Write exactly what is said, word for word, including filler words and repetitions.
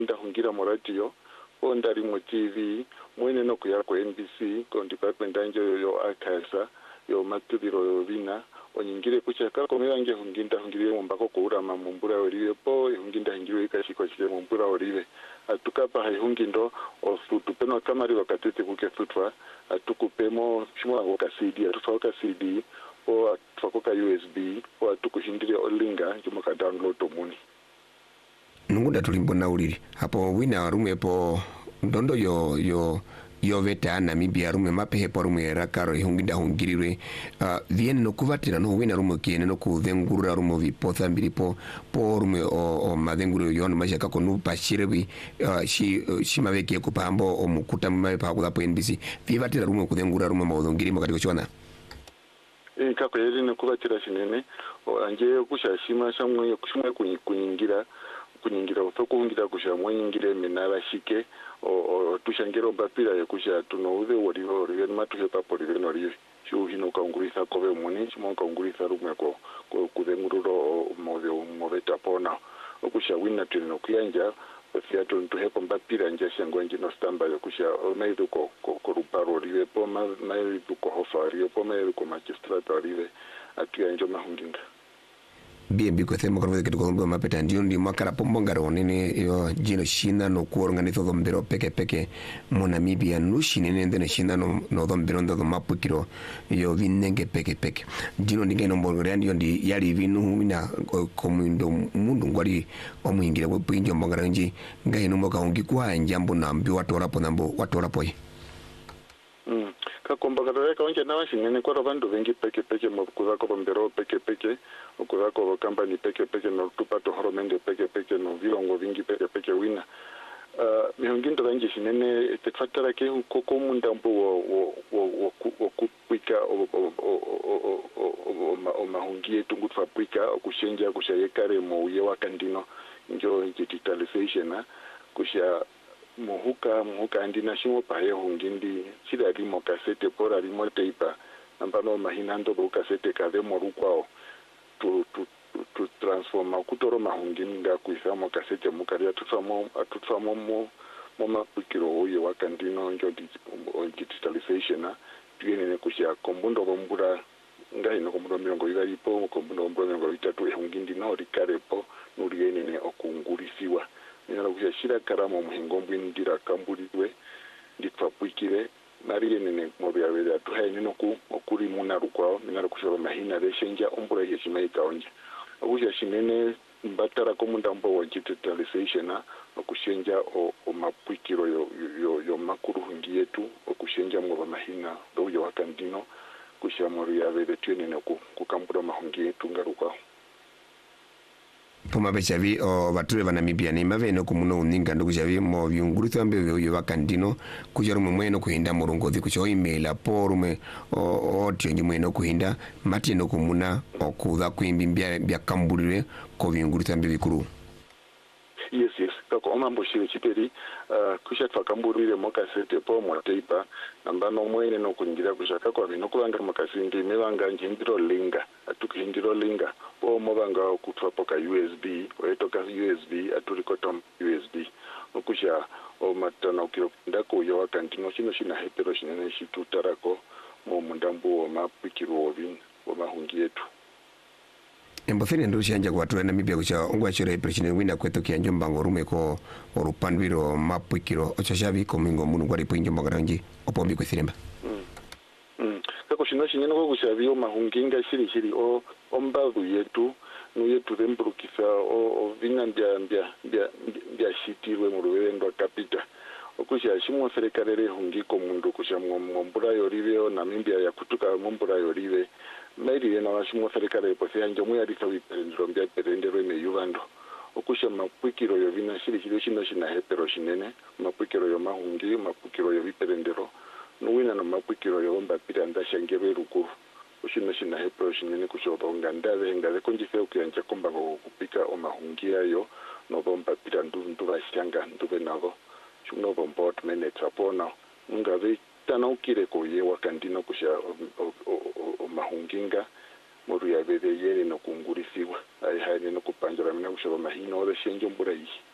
ndahungira mu radio o ndari mu T V mwene no kuya ku N B C ko department anje yo archives yo matubiro yo vina onyingire kuchaka komera nge hunginda hungire mu mbako ko urama mu mbura olive po hunginda hingire ikashiko chile mu mbura olive atukapa haihungindo ofutu peno kamari wakatete kukefutwa atukupemo shimwa wakasidi atufa C D o atufa U S B o atukushindire olinga jumaka download omuni nunguda tulimbona ulili hapo wina rume po ndondo yo yo yo veta Namibia rume mapehe po rume rakaro ihunginda hungirirwe uh, vien no kuvatira no wina rume kiene no kuvengurura rume vipotha mbili po po rume o, o madhenguru yono mashaka konu pashirewi uh, shi, uh, shimaveki yeku pambo o mukuta mmawe pa kudapo N B C vivatira rume kuvengurura rume maudhongiri makati kuchwana e kako yeri no kuvatira shinene o anje kushashima shamwe kushimwe kunyingira kunyingira utokuhungira kusha mwenyingire minara shike o tushangero bapira yekusha tunouze woriwo riwe matuhe papo riwe no riwe shu hino kaungurisa kobe muni shimo kaungurisa rumwe ko kudengururo mode moveta pona okusha wina tuno kuyanja ofia tuntu hepo bapira nje shango nje no stamba yekusha omaidu ko ko ruparo riwe po ma maidu ko hofa riwe po maidu ko magistrate riwe atuyanja mahunginga bien biko themo kwa kitu kwa mapeta ndio ndi makara pombongaro nene yo jino shina no kuorganizo dombero peke peke mo Namibia nushi nene ndene shina no no dombero ndo mapukiro yo vinenge peke peke jino ndinge no mbongore ndio ndi yali vinu mina komundo mundu ngwali omuingira bwo pinjo mbongara nji ngai no moka ungi kwa njambo nambi watora po nambo watora po mm kakombagara ka onje nawa shinene kwa bandu vengi peke peke mo kuza ko bombero peke peke okuza ko company peke peke no tupato horomende peke peke no vilongo vingi peke peke wina uh mihungindo bangi shinene tefatara ke ko ko mundambo wo wo wo kupika o o o mahungie tungutfa pika okushenja kushayekare mo uye wakandino njo digitalization kusha muhuka muhuka andina shimo pahe hungindi chira rimo kasete pora rimo teipa nambano mahinando bo kasete kave morukwao tu tu tu transforma kutoro mahungini nga kuisamo kasete mukaria tutfamo atutfamo mo moma pikiro oye wakandino njo digitalization tuene ne kushia kombundo bombura ngai no kombundo mirongo ibaripo kombundo bombura mirongo itatu hungindi no rikarepo nuriene ne okungurisiwa nina kuja shira karamo muhingombo ndira kamburirwe ndipfapwikire nariye nene mobe yabere atuhaye nino ku okuri muna rukwao nina kushaba mahina reshenja ombura yeshima ikaonja okuja shinene mbatara komundambo wa digitalization okushenja o, o mapwikiro yo yo, yo makuru hungi yetu okushenja mo mahina do wakandino kushamori yabere twenene ku kukambura mahungi yetu ngarukwao poma bechavi o bature bana Namibia ni maveno kumuno uninga ndo kuchavi mo byungurutwa mbe yo bakandino kujaru mweno kuhinda murungozi kucho email porume o o tyengi mweno kuhinda mati no kumuna okuza kwimbi bya bya kamburire ko byungurutwa mbe bikuru yes yes kako omambo shire chiperi uh, kushatwa kamburire mokasete po moteipa nambano mwene no kungira kushaka kwa bino kubanga makasindi mebanga njindiro linga atukindiro linga po mobanga okutwa poka U S B oyetoka U S B aturikotom U S B okusha o matana ukiro ndako yo wakantino shino shina hetero shinene shitutarako mo mundambo mapikiro ovin wa mahungi yetu embofene ndo shanja kwa tuna Namibia kucha ongwa chira president wina kweto kia njomba ngorume ko orupandwiro mapwikiro ochashavi komingo munu kwa ripo njomba ngaranji opombi kwethiremba mm mm kako shino shinene ko kushavi o mahunginga shiri shiri o ombavu yetu no yetu rembrukisa o o vinga mbya mbya mbya mbya shitirwe mu ruwendo kapita okusha shimo serekarere hungi ko mundu kusha mwombura yorive Namibia ya kutuka mwombura yorive mairi ena washimo serikali posia njomu ya risa wiperendero mbya perendero ime yuvando okusha mapwikiro yo vina shiri shiri shino shina hepero shinene mapwikiro yo mahungi mapwikiro yo viperendero nuwina no mapwikiro yo omba pira ndashangebe ruku oshino shina hepero shinene kushoba ungandaze ngaze konjise ukuyanja komba kupika o mahungi ayo no bomba pira ndu ndu bashanga ndube nabo chuno bombo minutes apona ngaze tana ukire ko ye wakandino kusha mahunginga moru ya bebe yere no kungurisiwa ai haine no kupanjara mina kushaba mahino ore shenjo mbura yi